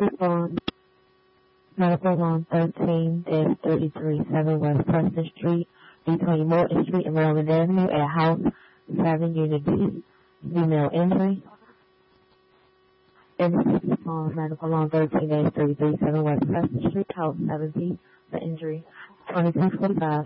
is on medical on 13-33-7 West Preston Street between Morton Street and Maryland Avenue at House 7, Unit B. Female injury. And this is on medical on 13-33-7 West Preston Street, House 7B. The injury 2245.